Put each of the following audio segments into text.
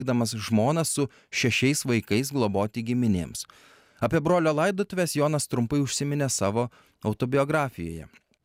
palikdamas žmoną su 6 vaikais globoti giminėms. Apie brolio laidotuvės Jonas trumpai užsiminė savo autobiografijoje.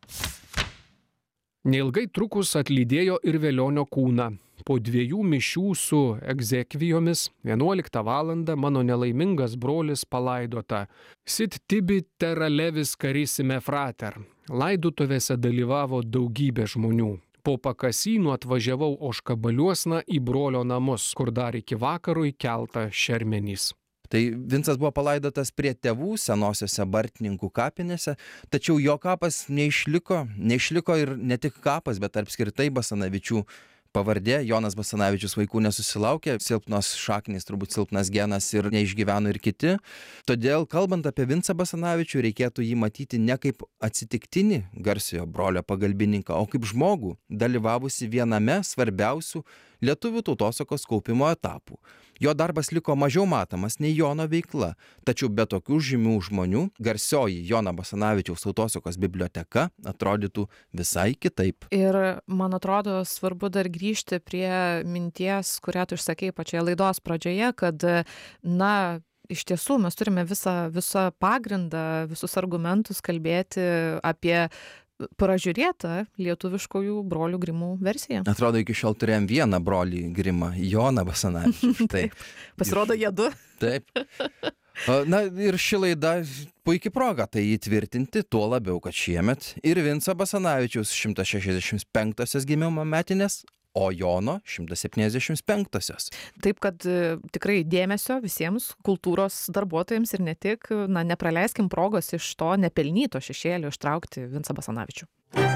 Neilgai trukus atlydėjo ir Velionio kūną. Po 2 mišių su egzekvijomis 11 valandą mano nelaimingas brolis palaidota. Sit tibi terra levis carissime frater. Laidotuvėse dalyvavo daugybė žmonių. Po pakasynų atvažiavau ožkabaliuosna į brolio namus, kur dar iki vakaro įkelta šermenys. Tai Vincas buvo palaidotas prie tėvų senosiose Bartininkų kapinėse, tačiau jo kapas neišliko ir ne tik kapas, bet apskritai Basanavičių pavardė. Jonas Basanavičius vaikų nesusilaukė, silpnos šaknys, turbūt silpnas genas ir neišgyveno ir kiti. Todėl, kalbant apie Vincą Basanavičių, reikėtų jį matyti ne kaip atsitiktinį garsiojo brolio pagalbininką, o kaip žmogų, dalyvavusi viename svarbiausių lietuvių tautosakos kaupimo etapų. Jo darbas liko mažiau matomas nei Jono veikla, tačiau be tokių žymių žmonių garsioji Jono Basanavičiaus tautosakos biblioteka atrodytų visai kitaip. Ir man atrodo svarbu dar grįžti prie minties, kurią tu išsakei pačioje laidos pradžioje, kad, iš tiesų mes turime visą pagrindą, visus argumentus kalbėti apie pražiūrėtą lietuviškojų brolių Grimų versiją. Atrodo, iki šiol turėjom vieną brolį Grimą, Joną Basanavičių. Taip. Pasirodo, jie 2. Taip. Ir ši laida puikiai proga tai įtvirtinti, tuo labiau, kad šiemet ir Vinco Basanavičiaus 165 gimimo metinės, o Jono 175. Taip, kad tikrai dėmesio visiems kultūros darbuotojams ir ne tik, nepraleiskim progos iš to nepelnyto šešėlio ištraukti Vincą Basanavičių.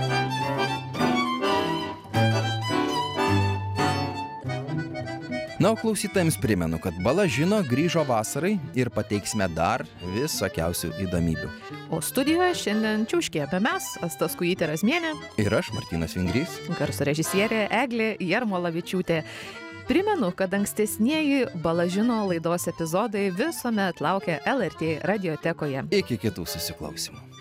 O klausytojams primenu, kad Bala žino grįžo vasarai ir pateiksime dar visokiausių įdomybių. O studijoje šiandien čiauškėjome mes, Asta Skujytė-Razmienė ir aš, Martynas Vingrys, garso režisierė Eglė Jarmolavičiūtė. Primenu, kad ankstesnieji Bala žino laidos epizodai visuomet laukia LRT radiotekoje. Iki kitų susiklausimų.